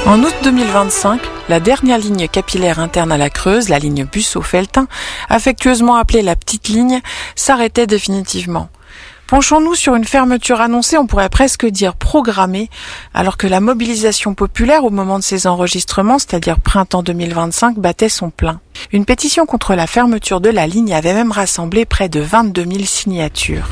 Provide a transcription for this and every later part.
En août 2025, la dernière ligne capillaire interne à la Creuse, la ligne Busseau-Felletin, affectueusement appelée la petite ligne, s'arrêtait définitivement. Penchons-nous sur une fermeture annoncée, on pourrait presque dire programmée, alors que la mobilisation populaire au moment de ces enregistrements, c'est-à-dire printemps 2025, battait son plein. Une pétition contre la fermeture de la ligne avait même rassemblé près de 22 000 signatures.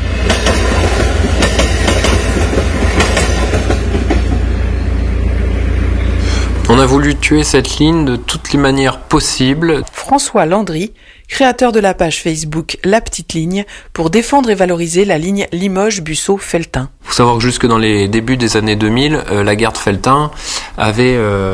On a voulu tuer cette ligne de toutes les manières possibles. François Landry, créateur de la page Facebook La Petite Ligne, pour défendre et valoriser la ligne Limoges-Busseau-Felletin. Il faut savoir que jusque dans les débuts des années 2000, la gare de Felletin avait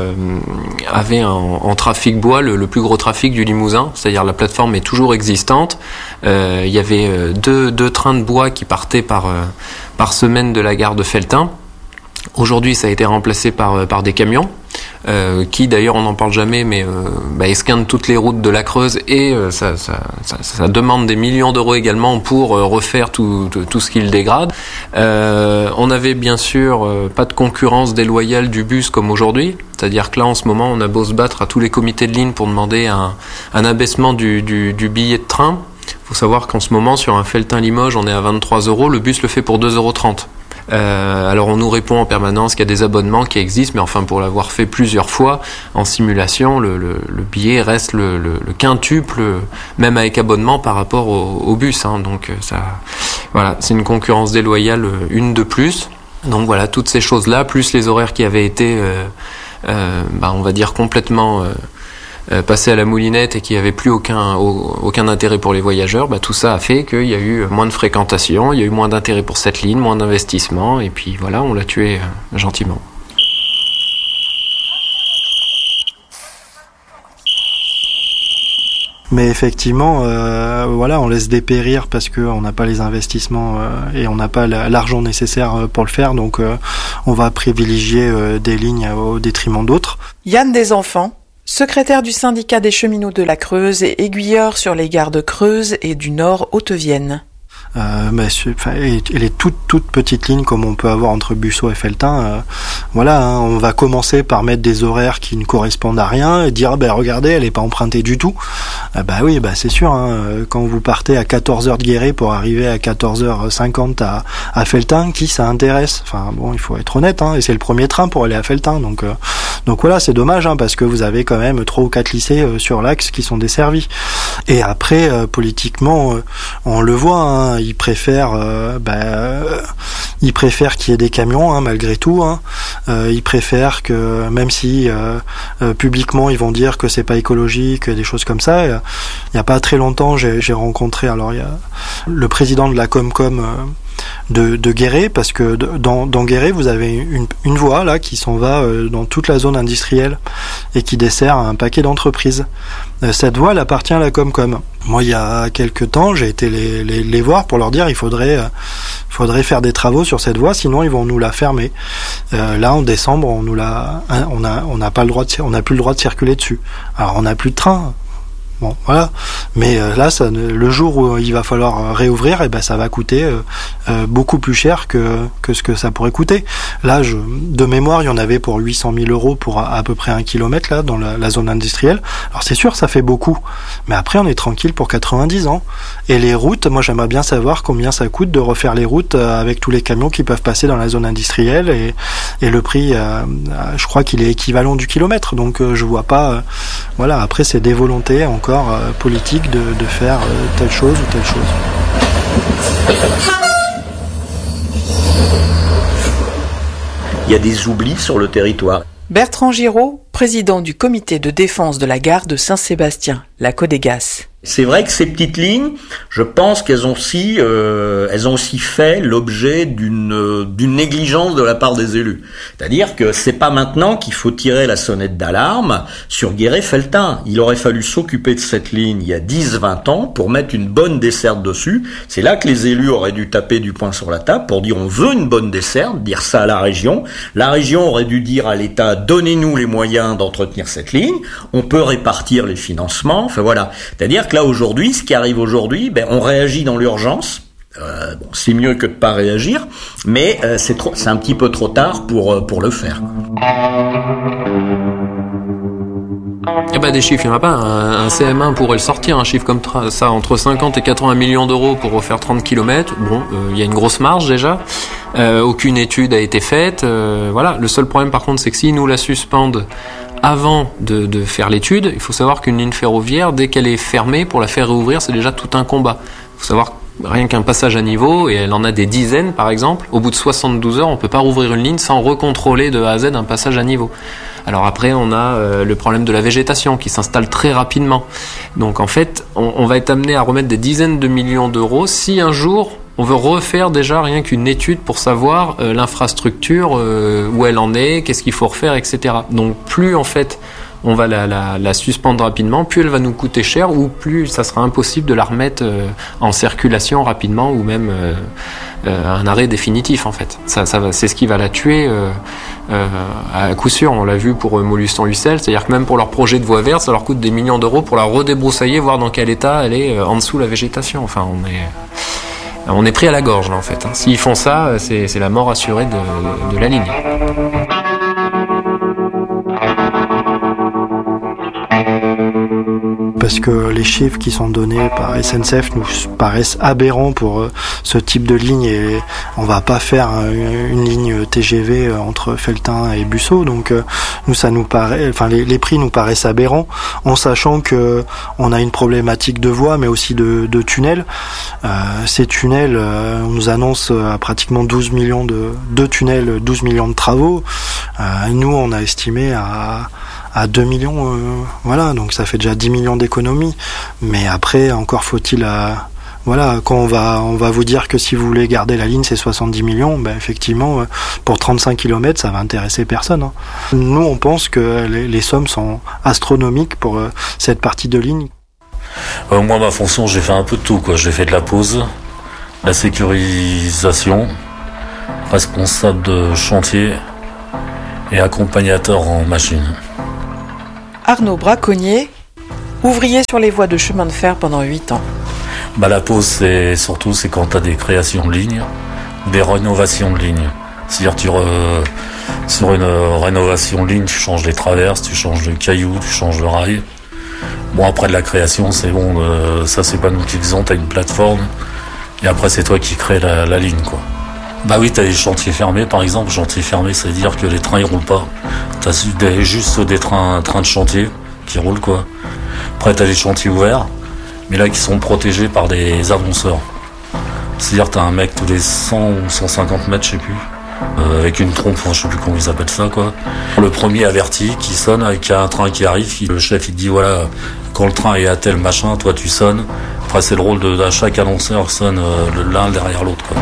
en trafic bois le plus gros trafic du Limousin, c'est-à-dire la plateforme est toujours existante. Il y avait deux trains de bois qui partaient par semaine de la gare de Felletin. Aujourd'hui, ça a été remplacé par des camions. Qui d'ailleurs on n'en parle jamais mais esquintent toutes les routes de la Creuse et ça demande des millions d'euros également pour refaire tout ce qu'il dégrade. On avait bien sûr pas de concurrence déloyale du bus comme aujourd'hui, c'est-à-dire que là en ce moment on a beau se battre à tous les comités de ligne pour demander un abaissement du billet de train. Il faut savoir qu'en ce moment sur un Felletin-Limoges on est à 23 €, le bus le fait pour 2,30 €. Alors on nous répond en permanence qu'il y a des abonnements qui existent, mais enfin pour l'avoir fait plusieurs fois en simulation, le billet reste le quintuple, même avec abonnement par rapport au bus. Donc ça, voilà, c'est une concurrence déloyale, une de plus. Donc voilà, toutes ces choses-là, plus les horaires qui avaient été, on va dire complètement passé à la moulinette et qui avait plus aucun intérêt pour les voyageurs, tout ça a fait qu'il y a eu moins de fréquentation, il y a eu moins d'intérêt pour cette ligne, moins d'investissement, et puis voilà, on l'a tué gentiment. Mais effectivement, on laisse dépérir parce qu'on n'a pas les investissements et on n'a pas l'argent nécessaire pour le faire, donc on va privilégier des lignes au détriment d'autres. Yann Desenfants, secrétaire du syndicat des cheminots de la Creuse et aiguilleur sur les gares de Creuse et du Nord Haute-Vienne. Et les toutes petites lignes comme on peut avoir entre Busseau et Felletin, on va commencer par mettre des horaires qui ne correspondent à rien et dire regardez, elle est pas empruntée du tout. Oui, c'est sûr, quand vous partez à 14h de Guéret pour arriver à 14h50 à Felletin, qui ça intéresse? Il faut être honnête, et c'est le premier train pour aller à Felletin, donc voilà, c'est dommage, parce que vous avez quand même 3 ou 4 lycées sur l'axe qui sont desservis. Et après, politiquement, on le voit, ils préfèrent qu'il y ait des camions, malgré tout. Ils préfèrent que, même si publiquement ils vont dire que c'est pas écologique, des choses comme ça. Il y a pas très longtemps, j'ai rencontré il y a le président de la Comcom de Guéret, parce que dans Guéret vous avez une voie là qui s'en va dans toute la zone industrielle et qui dessert un paquet d'entreprises. Cette voie elle appartient à la Comcom. Moi il y a quelques temps j'ai été les voir pour leur dire il faudrait faire des travaux sur cette voie, sinon ils vont nous la fermer. Là en décembre on n'a plus le droit de circuler dessus. Alors on n'a plus de train. Bon, voilà. Mais là, le jour où il va falloir réouvrir, ça va coûter beaucoup plus cher que ce que ça pourrait coûter. Là, de mémoire, il y en avait pour 800 000 € pour à peu près 1 kilomètre là dans la zone industrielle. Alors c'est sûr, ça fait beaucoup. Mais après, on est tranquille pour 90 ans. Et les routes, moi, j'aimerais bien savoir combien ça coûte de refaire les routes avec tous les camions qui peuvent passer dans la zone industrielle et le prix, je crois qu'il est équivalent du kilomètre. Donc, je vois pas. Après, c'est des volontés encore politique de faire telle chose ou telle chose. Il y a des oublis sur le territoire. Bertrand Giraud, président du comité de défense de la gare de Saint-Sébastien, la Codégas. C'est vrai que ces petites lignes, je pense qu'elles ont aussi fait l'objet d'une négligence de la part des élus. C'est-à-dire que c'est pas maintenant qu'il faut tirer la sonnette d'alarme sur Guéret-Felletin. Il aurait fallu s'occuper de cette ligne il y a 10-20 ans pour mettre une bonne desserte dessus. C'est là que les élus auraient dû taper du poing sur la table pour dire on veut une bonne desserte, dire ça à la région. La région aurait dû dire à l'État donnez-nous les moyens d'entretenir cette ligne. On peut répartir les financements. Enfin voilà. C'est-à-dire que là aujourd'hui, ce qui arrive aujourd'hui, on réagit dans l'urgence Bon, c'est mieux que de pas réagir, mais c'est un petit peu trop tard pour le faire. Eh ben, des chiffres, il n'y en a pas. Un CM1 pourrait le sortir, un chiffre comme ça, entre 50 et 80 millions d'euros pour refaire 30 km. Bon, il y a une grosse marge déjà. Aucune étude a été faite. Voilà. Le seul problème, par contre, c'est que s'ils nous la suspendent avant de faire l'étude, il faut savoir qu'une ligne ferroviaire, dès qu'elle est fermée, pour la faire réouvrir, c'est déjà tout un combat. Il faut savoir rien qu'un passage à niveau, et elle en a des dizaines par exemple, au bout de 72 heures, on peut pas rouvrir une ligne sans recontrôler de A à Z un passage à niveau. Alors après, on a le problème de la végétation qui s'installe très rapidement. Donc en fait, on va être amené à remettre des dizaines de millions d'euros si un jour on veut refaire déjà rien qu'une étude pour savoir l'infrastructure, où elle en est, qu'est-ce qu'il faut refaire, etc. Donc plus en fait on va la suspendre rapidement, plus elle va nous coûter cher, ou plus ça sera impossible de la remettre en circulation rapidement, ou même un arrêt définitif en fait. Ça c'est ce qui va la tuer à coup sûr. On l'a vu pour Montluçon-Ussel, c'est-à-dire que même pour leur projet de voie verte, ça leur coûte des millions d'euros pour la redébroussailler, voir dans quel état elle est en dessous de la végétation. Enfin, on est pris à la gorge là en fait. S'ils font ça, c'est la mort assurée de la ligne. Parce que les chiffres qui sont donnés par SNCF nous paraissent aberrants pour ce type de ligne, et on va pas faire une ligne TGV entre Felletin et Busseau, donc nous ça nous paraît, enfin les prix nous paraissent aberrants, en sachant que on a une problématique de voies mais aussi de tunnels. Ces tunnels, on nous annonce pratiquement 12 millions de tunnels, 12 millions de travaux. Nous on a estimé à 2 millions, voilà, donc ça fait déjà 10 millions d'économies. Mais après, encore faut-il, voilà, quand on va vous dire que si vous voulez garder la ligne, c'est 70 millions, ben effectivement, pour 35 km, ça va intéresser personne. Hein. Nous, on pense que les sommes sont astronomiques pour cette partie de ligne. Moi, ma fonction, j'ai fait un peu de tout, quoi. J'ai fait de la pose, la sécurisation, responsable de chantier et accompagnateur en machine. Arnaud Braconnier, ouvrier sur les voies de chemin de fer pendant 8 ans. La pose, c'est quand tu as des créations de lignes, des rénovations de lignes. C'est-à-dire sur une rénovation de ligne, tu changes les traverses, tu changes le caillou, tu changes le rail. Bon, après de la création, c'est bon, ça c'est pas nous qui faisons, t'as une plateforme, et après c'est toi qui crée la ligne, quoi. Bah oui, t'as des chantiers fermés, par exemple. Chantiers fermés, ça veut dire que les trains ils roulent pas. T'as juste des trains de chantier qui roulent, quoi. Après t'as des chantiers ouverts, mais là qui sont protégés par des annonceurs. C'est-à-dire t'as un mec tous les 100 ou 150 mètres, je sais plus, avec une trompe, je sais plus comment ils appellent ça, quoi. Le premier averti qui sonne avec un train qui arrive, le chef il dit voilà, quand le train est à tel machin, toi tu sonnes. Après c'est le rôle de chaque annonceur sonne l'un derrière l'autre, quoi.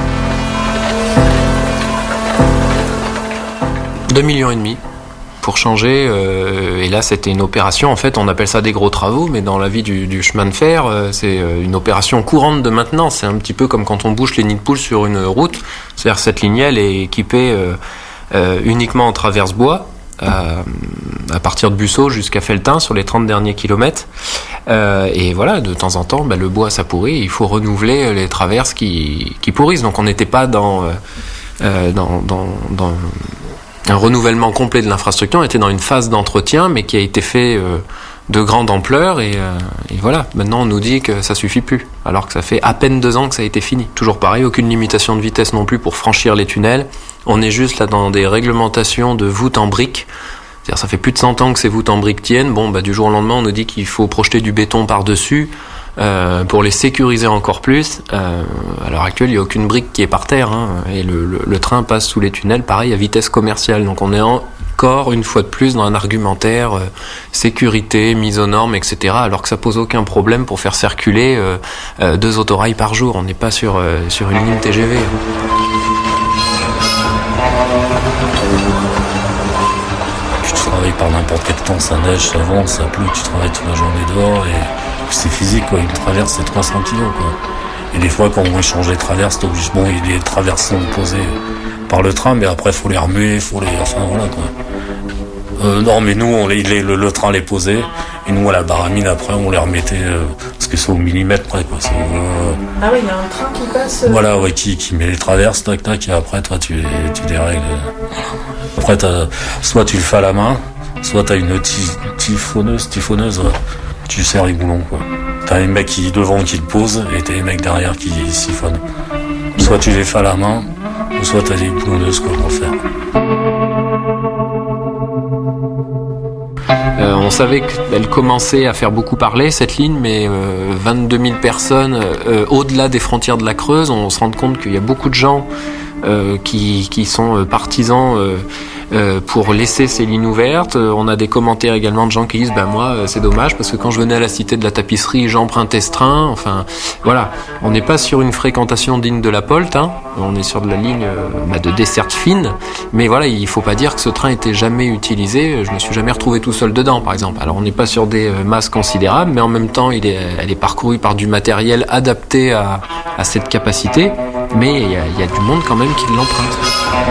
2,5 millions pour changer, et là c'était une opération, en fait on appelle ça des gros travaux, mais dans la vie du chemin de fer, c'est une opération courante de maintenance. C'est un petit peu comme quand on bouche les nids de poules sur une route, c'est-à-dire cette ligne elle est équipée uniquement en traverse bois, à partir de Busseau jusqu'à Felletin sur les 30 derniers kilomètres, et voilà, de temps en temps le bois ça pourrit, il faut renouveler les traverses qui pourrissent. Donc on n'était pas dans un renouvellement complet de l'infrastructure, on était dans une phase d'entretien, mais qui a été fait de grande ampleur, et voilà. Maintenant, on nous dit que ça suffit plus, alors que ça fait à peine 2 ans que ça a été fini. Toujours pareil, aucune limitation de vitesse non plus pour franchir les tunnels. On est juste là dans des réglementations de voûtes en briques. C'est-à-dire, ça fait plus de 100 ans que ces voûtes en briques tiennent. Bon, du jour au lendemain, on nous dit qu'il faut projeter du béton par-dessus. Pour les sécuriser encore plus. À l'heure actuelle, il n'y a aucune brique qui est par terre, et le train passe sous les tunnels, pareil, à vitesse commerciale. Donc on est encore, une fois de plus, dans un argumentaire sécurité, mise aux normes, etc., alors que ça pose aucun problème pour faire circuler 2 autorails par jour. On n'est pas sur une ligne TGV. Tu travailles par n'importe quel temps, ça neige, ça vente, ça pleut, tu travailles toute la journée dehors, et c'est physique, quoi. Une traverse, c'est 300 kilos, quoi. Et des fois, quand on échange les traverses, t'es obligé, les traverses sont posées par le train, mais après, faut les remuer, enfin, voilà, quoi. Non, mais nous, le train les posait, et nous, à la baramine, après, on les remettait, parce que c'est au millimètre près, quoi. Ah oui, il y a un train qui passe. Voilà, ouais, qui met les traverses, tac, tac, et après, toi, tu les règles. Après, soit tu le fais à la main, soit t'as une typhoneuse, tu sers les boulons, quoi. T'as les mecs devant qui le posent, et t'as les mecs derrière qui siphonnent. Soit tu les fais à la main, ou soit t'as des boulonneuses, quoi, pour le faire. On savait qu'elle commençait à faire beaucoup parler, cette ligne, mais 22 000 personnes au-delà des frontières de la Creuse, on se rend compte qu'il y a beaucoup de gens qui sont partisans pour laisser ces lignes ouvertes. On a des commentaires également de gens qui disent moi c'est dommage parce que quand je venais à la Cité de la Tapisserie j'empruntais ce train. Enfin voilà, on n'est pas sur une fréquentation digne de la Polt, hein. On est sur de la ligne de desserte fine, mais voilà, il faut pas dire que ce train était jamais utilisé. Je me suis jamais retrouvé tout seul dedans par exemple. Alors on n'est pas sur des masses considérables, mais en même temps elle est parcourue par du matériel adapté à cette capacité, mais il y a du monde quand même qui l'emprunte.